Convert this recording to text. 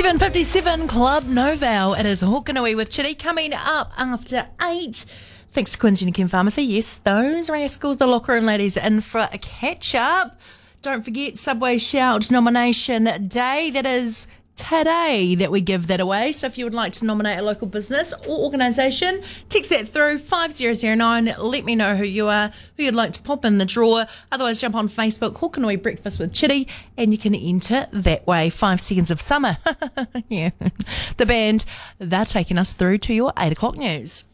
7:57 Club Novell. It is Hokanui with Chitty coming up after 8. Thanks to Quincy and Kim Pharmacy. Yes, those rascals, the locker room ladies, in for a catch-up. Don't forget Subway Shout nomination day. That is today that we give that away. So if you would like to nominate a local business or organisation, text that through 5009. Let me know who you are, who you'd like to pop in the draw. Otherwise, jump on Facebook, Hokanui Breakfast with Chitty, and you can enter that way. 5 seconds of summer. Yeah. The band, they're taking us through to your 8 o'clock news.